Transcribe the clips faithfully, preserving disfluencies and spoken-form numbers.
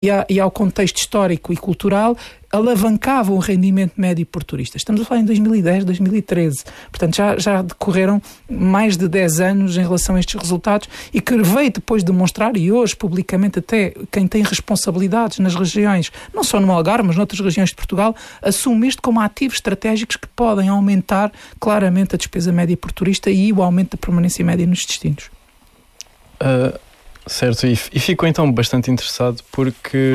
e, a, e ao contexto histórico e cultural, alavancavam o rendimento médio por turista. Estamos a falar em dois mil e dez, dois mil e treze. Portanto, já, já decorreram mais de dez anos em relação a estes resultados e que veio depois demonstrar, e hoje publicamente até quem tem responsabilidades nas regiões, não só no Algarve, mas noutras regiões de Portugal, assume isto como ativos estratégicos que podem aumentar claramente a despesa média por turista e o aumento da permanência média nos destinos. Uh, certo, e, e fico então bastante interessado porque,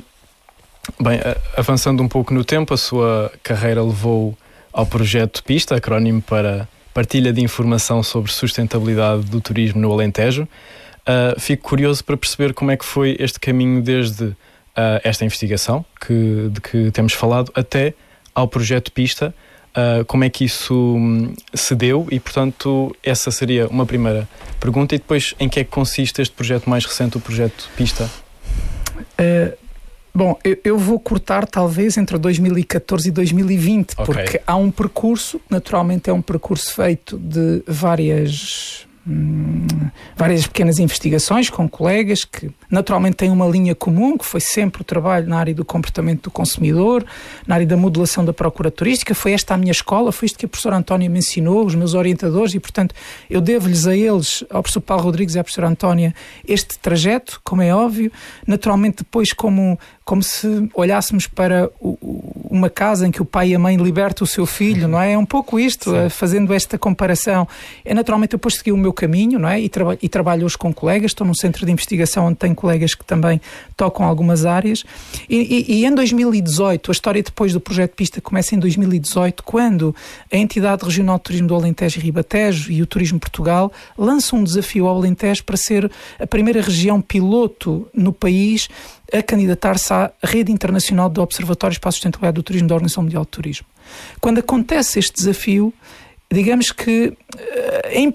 bem, avançando um pouco no tempo, a sua carreira levou ao projeto PISTA, acrónimo para Partilha de Informação sobre Sustentabilidade do Turismo no Alentejo. Uh, fico curioso para perceber como é que foi este caminho desde uh, esta investigação que, de que temos falado até ao projeto PISTA. Uh, como é que isso um, se deu e, portanto, essa seria uma primeira pergunta. E depois, em que é que consiste este projeto mais recente, o projeto PISTA? Uh, bom, eu, eu vou cortar talvez entre dois mil e catorze e dois mil e vinte, okay. Porque há um percurso, naturalmente é um percurso feito de várias... Hum, várias pequenas investigações com colegas que naturalmente têm uma linha comum, que foi sempre o trabalho na área do comportamento do consumidor, na área da modelação da procura turística. Foi esta a minha escola, foi isto que a professora Antónia me ensinou, os meus orientadores, e portanto eu devo-lhes a eles, ao professor Paulo Rodrigues e à professora Antónia, este trajeto, como é óbvio. Naturalmente depois como, como se olhássemos para o, uma casa em que o pai e a mãe libertam o seu filho, não é? É um pouco isto, uh, fazendo esta comparação. É naturalmente eu depois segui o meu caminho, não é? E, traba- e trabalho hoje com colegas, estou num centro de investigação onde tenho colegas que também tocam algumas áreas. E, e, e em dois mil e dezoito, a história depois do projeto PISTA começa em dois mil e dezoito, quando a Entidade Regional de Turismo do Alentejo e Ribatejo e o Turismo Portugal lançam um desafio ao Alentejo para ser a primeira região piloto no país a candidatar-se à Rede Internacional de Observatórios para a Sustentabilidade do Turismo da Organização Mundial do Turismo. Quando acontece este desafio, digamos que em,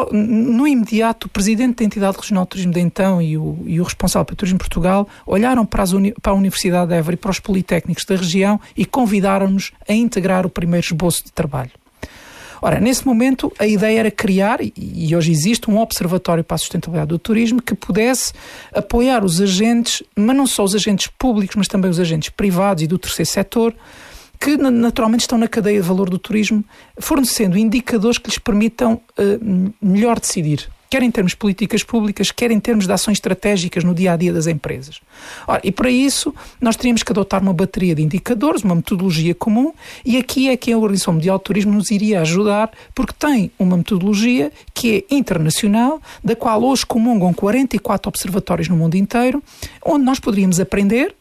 no imediato o Presidente da Entidade Regional de Turismo de então e o, e o responsável pelo Turismo Portugal olharam para, as uni, para a Universidade de Évora e para os politécnicos da região e convidaram-nos a integrar o primeiro esboço de trabalho. Ora, nesse momento a ideia era criar, e hoje existe, um observatório para a sustentabilidade do turismo que pudesse apoiar os agentes, mas não só os agentes públicos, mas também os agentes privados e do terceiro setor, que naturalmente estão na cadeia de valor do turismo, fornecendo indicadores que lhes permitam uh, melhor decidir, quer em termos de políticas públicas, quer em termos de ações estratégicas no dia-a-dia das empresas. Ora, e para isso nós teríamos que adotar uma bateria de indicadores, uma metodologia comum, e aqui é que a Organização Mundial do Turismo nos iria ajudar, porque tem uma metodologia que é internacional, da qual hoje comungam quarenta e quatro observatórios no mundo inteiro, onde nós poderíamos aprender,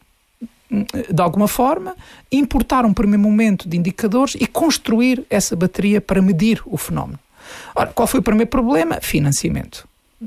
de alguma forma, importar um primeiro momento de indicadores e construir essa bateria para medir o fenómeno. Ora, qual foi o primeiro problema? Financiamento.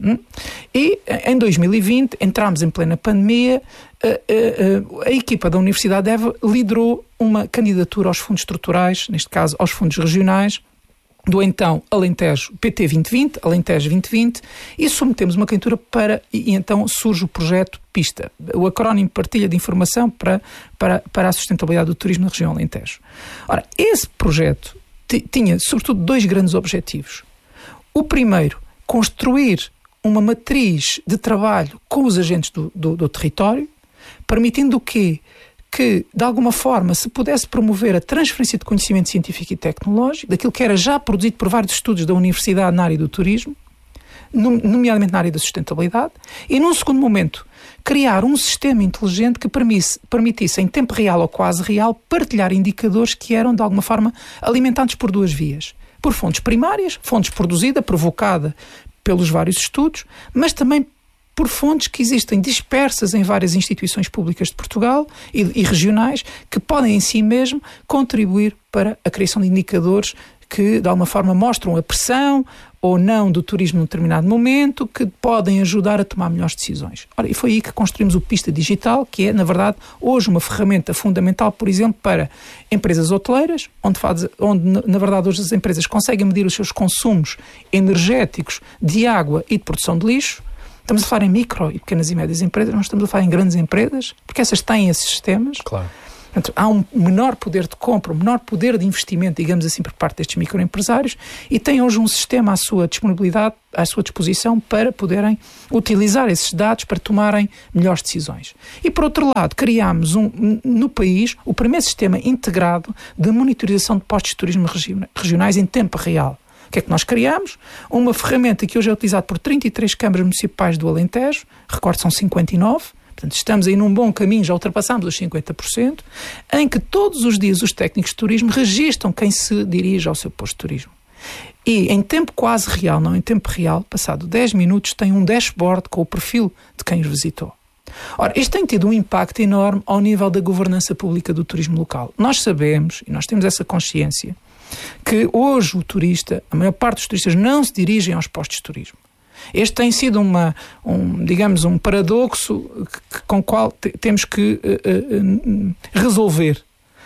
E em dois mil e vinte, entramos em plena pandemia, a, a, a, a equipa da Universidade de Évora liderou uma candidatura aos fundos estruturais, neste caso aos fundos regionais, do então Alentejo P T vinte vinte, Alentejo vinte vinte, e submetemos uma candidatura para, e, e então surge o projeto PISTA, o acrónimo Partilha de Informação para, para, para a Sustentabilidade do Turismo na região Alentejo. Ora, esse projeto t- tinha, sobretudo, dois grandes objetivos. O primeiro, construir uma matriz de trabalho com os agentes do, do, do território, permitindo o quê? Que, de alguma forma, se pudesse promover a transferência de conhecimento científico e tecnológico, daquilo que era já produzido por vários estudos da Universidade na área do turismo, nomeadamente na área da sustentabilidade, e, num segundo momento, criar um sistema inteligente que permitisse, permitisse, em tempo real ou quase real, partilhar indicadores que eram, de alguma forma, alimentados por duas vias. Por fontes primárias, fontes produzida, provocada pelos vários estudos, mas também por fontes que existem dispersas em várias instituições públicas de Portugal e, e regionais, que podem em si mesmo contribuir para a criação de indicadores que, de alguma forma, mostram a pressão ou não do turismo num determinado momento, que podem ajudar a tomar melhores decisões. Ora, e foi aí que construímos o PISTA Digital, que é, na verdade, hoje uma ferramenta fundamental, por exemplo, para empresas hoteleiras, onde, faz, onde na verdade, hoje as empresas conseguem medir os seus consumos energéticos de água e de produção de lixo. Estamos a falar em micro e pequenas e médias empresas, não estamos a falar em grandes empresas, porque essas têm esses sistemas. Claro. Portanto, há um menor poder de compra, um menor poder de investimento, digamos assim, por parte destes microempresários, e têm hoje um sistema à sua disponibilidade, à sua disposição, para poderem utilizar esses dados para tomarem melhores decisões. E, por outro lado, criámos um, no país o primeiro sistema integrado de monitorização de postos de turismo regionais em tempo real. O que é que nós criámos? Uma ferramenta que hoje é utilizada por trinta e três câmaras municipais do Alentejo, recordo, são cinquenta e nove, portanto, estamos aí num bom caminho, já ultrapassamos os cinquenta por cento, em que todos os dias os técnicos de turismo registram quem se dirige ao seu posto de turismo. E em tempo quase real, não em tempo real, passado dez minutos, tem um dashboard com o perfil de quem os visitou. Ora, isto tem tido um impacto enorme ao nível da governança pública do turismo local. Nós sabemos, e nós temos essa consciência, que hoje o turista, a maior parte dos turistas não se dirigem aos postos de turismo. Este tem sido uma, um, digamos, um paradoxo que, com o qual te, temos que uh, uh, resolver.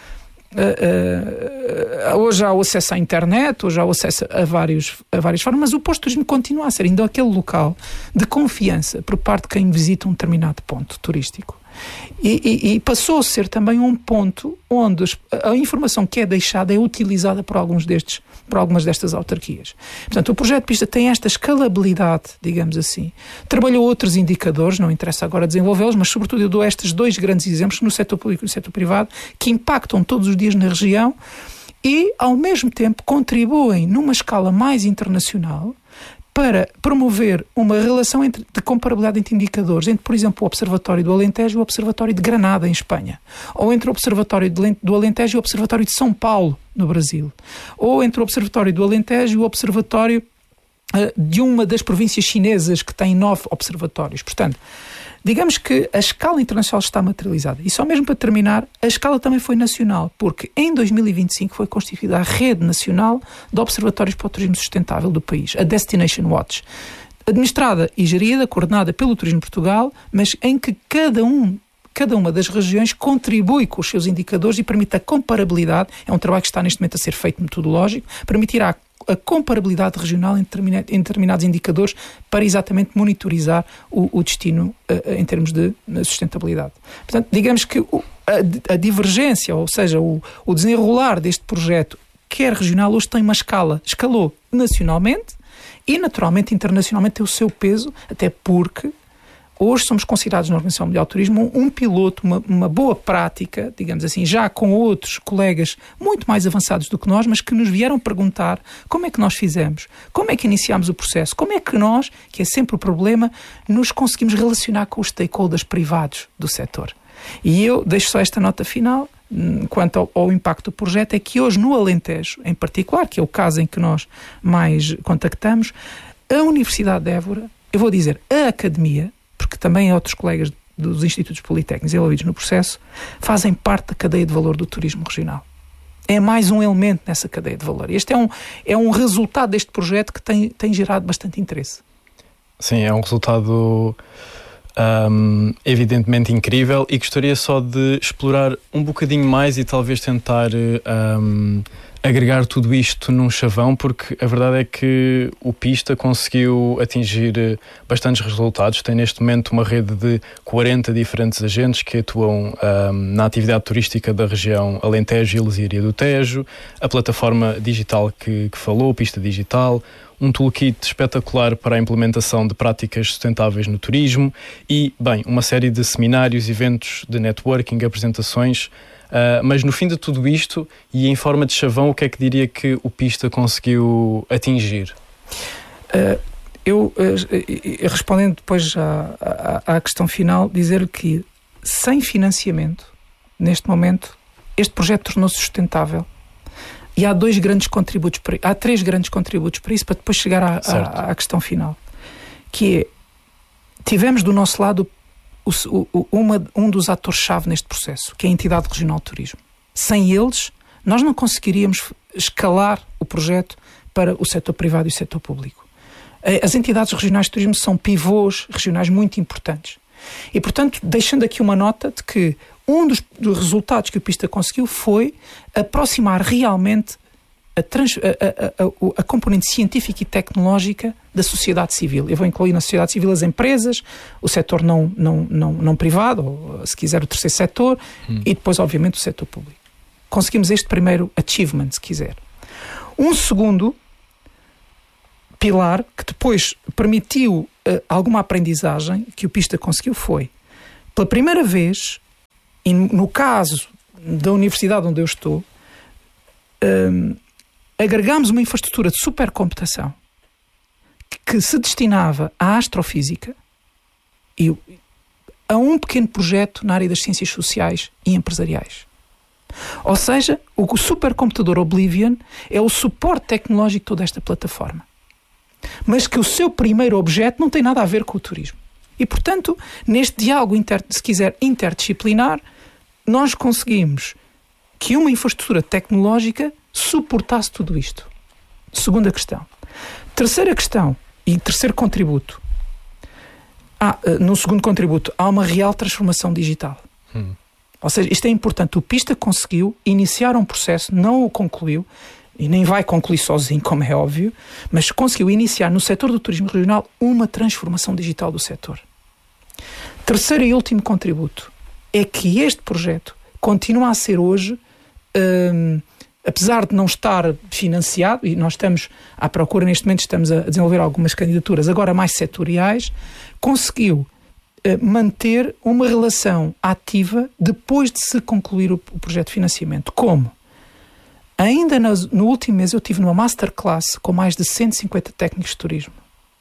Uh, uh, hoje há o acesso à internet, hoje há o acesso a, vários, a várias formas, mas o posto de turismo continua a ser ainda aquele local de confiança por parte de quem visita um determinado ponto turístico. E, e, e passou a ser também um ponto onde a informação que é deixada é utilizada por, alguns destes, por algumas destas autarquias. Portanto, o projeto Pista tem esta escalabilidade, digamos assim. Trabalhou outros indicadores, não interessa agora desenvolvê-los, mas sobretudo eu dou estes dois grandes exemplos no setor público e no setor privado, que impactam todos os dias na região e, ao mesmo tempo, contribuem numa escala mais internacional para promover uma relação entre, de comparabilidade entre indicadores, entre, por exemplo, o Observatório do Alentejo e o Observatório de Granada, em Espanha, ou entre o Observatório do Alentejo e o Observatório de São Paulo, no Brasil, ou entre o Observatório do Alentejo e o Observatório uh, de uma das províncias chinesas que tem nove observatórios. Portanto, digamos que a escala internacional está materializada. E só mesmo para terminar, a escala também foi nacional, porque em dois mil e vinte e cinco foi constituída a Rede Nacional de Observatórios para o Turismo Sustentável do país, a Destination Watch, administrada e gerida, coordenada pelo Turismo Portugal, mas em que cada um Cada uma das regiões contribui com os seus indicadores e permite a comparabilidade. É um trabalho que está neste momento a ser feito metodológico, permitirá a comparabilidade regional em, determina, em determinados indicadores para exatamente monitorizar o, o destino uh, em termos de sustentabilidade. Portanto, digamos que o, a, a divergência, ou seja, o, o desenrolar deste projeto, quer regional, hoje tem uma escala, escalou nacionalmente e naturalmente internacionalmente tem o seu peso, até porque hoje somos considerados na Organização Mundial do Turismo um piloto, uma, uma boa prática, digamos assim, já com outros colegas muito mais avançados do que nós, mas que nos vieram perguntar como é que nós fizemos, como é que iniciámos o processo, como é que nós, que é sempre o problema, nos conseguimos relacionar com os stakeholders privados do setor. E eu deixo só esta nota final, quanto ao, ao impacto do projeto, é que hoje no Alentejo, em particular, que é o caso em que nós mais contactamos, a Universidade de Évora, eu vou dizer, a Academia, porque também outros colegas dos institutos politécnicos envolvidos no processo fazem parte da cadeia de valor do turismo regional. É mais um elemento nessa cadeia de valor. Este é um, é um resultado deste projeto que tem, tem gerado bastante interesse. Sim, é um resultado um, evidentemente incrível e gostaria só de explorar um bocadinho mais e talvez tentar um, agregar tudo isto num chavão, porque a verdade é que o Pista conseguiu atingir bastantes resultados. Tem neste momento uma rede de quarenta diferentes agentes que atuam um, na atividade turística da região Alentejo e Lesíria do Tejo, a plataforma digital que, que falou, Pista Digital, um toolkit espetacular para a implementação de práticas sustentáveis no turismo e, bem, uma série de seminários, eventos de networking, apresentações. Uh, mas no fim de tudo isto, e em forma de chavão, o que é que diria que o Pista conseguiu atingir? Uh, eu, uh, respondendo depois à, à, à questão final, dizer que sem financiamento, neste momento, este projeto tornou-se sustentável. E há dois grandes contributos para, há três grandes contributos para isso, para depois chegar à, à, à questão final. Que é, tivemos do nosso lado O, o, uma, um dos atores-chave neste processo, que é a Entidade Regional de Turismo. Sem eles, nós não conseguiríamos escalar o projeto para o setor privado e o setor público. As entidades regionais de turismo são pivôs regionais muito importantes. E, portanto, deixando aqui uma nota de que um dos, dos resultados que o Pista conseguiu foi aproximar realmente a, trans, a, a, a, a componente científica e tecnológica da sociedade civil. Eu vou incluir na sociedade civil as empresas, o setor não, não, não, não privado, ou se quiser o terceiro setor, hum. e depois, obviamente, o setor público. Conseguimos este primeiro achievement, se quiser. Um segundo pilar que depois permitiu uh, alguma aprendizagem que o Pista conseguiu foi, pela primeira vez, e no caso da universidade onde eu estou, um, agregámos uma infraestrutura de supercomputação que, que se destinava à astrofísica e a um pequeno projeto na área das ciências sociais e empresariais. Ou seja, o supercomputador Oblivion é o suporte tecnológico de toda esta plataforma. Mas que o seu primeiro objeto não tem nada a ver com o turismo. E, portanto, neste diálogo, inter, se quiser, interdisciplinar, nós conseguimos que uma infraestrutura tecnológica suportasse tudo isto. Segunda questão. Terceira questão e terceiro contributo. Ah, no segundo contributo, há uma real transformação digital. Hum. Ou seja, isto é importante. O Pista conseguiu iniciar um processo, não o concluiu, e nem vai concluir sozinho, como é óbvio, mas conseguiu iniciar no setor do turismo regional uma transformação digital do setor. Terceiro e último contributo é que este projeto continua a ser hoje, hum, apesar de não estar financiado, e nós estamos à procura, neste momento estamos a desenvolver algumas candidaturas, agora mais setoriais, conseguiu manter uma relação ativa depois de se concluir o, o projeto de financiamento. Como? Ainda no, no último mês eu tive numa masterclass com mais de cento e cinquenta técnicos de turismo.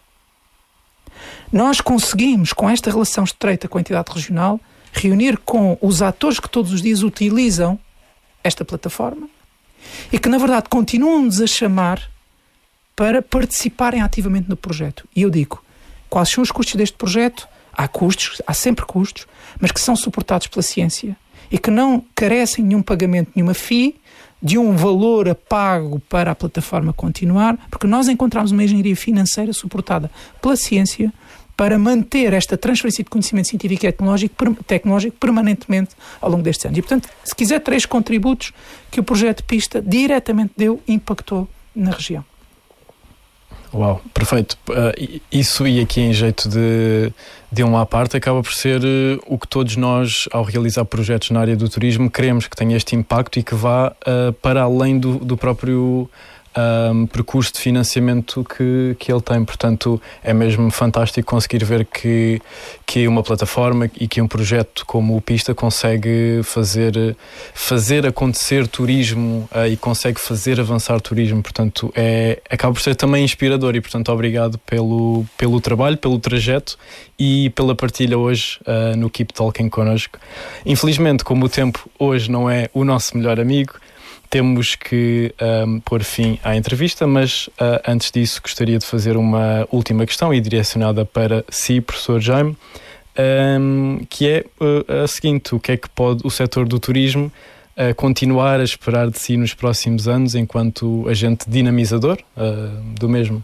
Nós conseguimos, com esta relação estreita com a entidade regional, reunir com os atores que todos os dias utilizam esta plataforma e que, na verdade, continuam-nos a chamar para participarem ativamente no projeto. E eu digo, quais são os custos deste projeto? Há custos, há sempre custos, mas que são suportados pela ciência e que não carecem de nenhum pagamento, nenhuma fee, de um valor a pago para a plataforma continuar, porque nós encontramos uma engenharia financeira suportada pela ciência para manter esta transferência de conhecimento científico e tecnológico, tecnológico permanentemente ao longo destes anos. E, portanto, se quiser, três contributos que o projeto Pista diretamente deu e impactou na região. Uau, perfeito. Uh, isso e aqui em jeito de, de um à parte acaba por ser uh, o que todos nós, ao realizar projetos na área do turismo, queremos que tenha este impacto e que vá uh, para além do, do próprio um, percurso de financiamento que, que ele tem. Portanto, é mesmo fantástico conseguir ver que, que uma plataforma e que um projeto como o Pista consegue fazer, fazer acontecer turismo uh, e consegue fazer avançar turismo. Portanto, é, acaba por ser também inspirador e, portanto, obrigado pelo, pelo trabalho, pelo trajeto e pela partilha hoje uh, no Keep Talking connosco. Infelizmente, como o tempo hoje não é o nosso melhor amigo, temos que um, pôr fim à entrevista, mas uh, antes disso gostaria de fazer uma última questão e direcionada para si, professor Jaime, um, que é uh, a seguinte: o que é que pode o setor do turismo uh, continuar a esperar de si nos próximos anos enquanto agente dinamizador uh, do mesmo?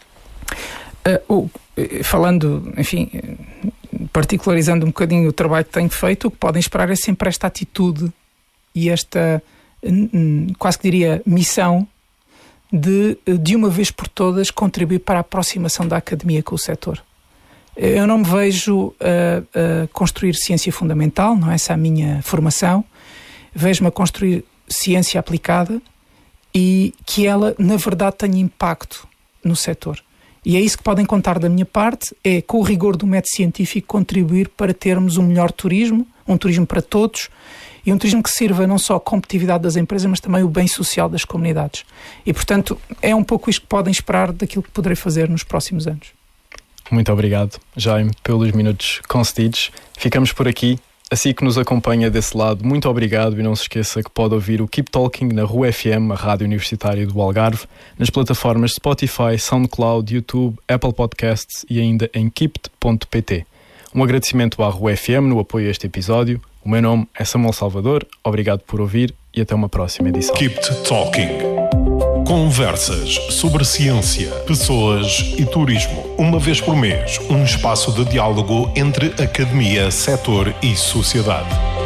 Uh, uh, falando, enfim, particularizando um bocadinho o trabalho que tenho feito, o que podem esperar é sempre esta atitude e esta, quase que diria, missão de, de uma vez por todas, contribuir para a aproximação da academia com o setor. Eu não me vejo a, a construir ciência fundamental, não é essa a minha formação. Vejo-me a construir ciência aplicada e que ela, na verdade, tenha impacto no setor. E é isso que podem contar da minha parte, é, com o rigor do método científico, contribuir para termos um melhor turismo, um turismo para todos, e um turismo que sirva não só a competitividade das empresas, mas também o bem social das comunidades. E, portanto, é um pouco isto que podem esperar daquilo que poderei fazer nos próximos anos. Muito obrigado, Jaime, pelos minutos concedidos. Ficamos por aqui. Assim que nos acompanha desse lado, muito obrigado e não se esqueça que pode ouvir o Keep Talking na Rua F M, a rádio universitária do Algarve, nas plataformas Spotify, SoundCloud, YouTube, Apple Podcasts e ainda em keept ponto pt. Um agradecimento à Rua F M no apoio a este episódio. O meu nome é Samuel Salvador, obrigado por ouvir e até uma próxima edição. Keep Talking. Conversas sobre ciência, pessoas e turismo. Uma vez por mês, um espaço de diálogo entre academia, setor e sociedade.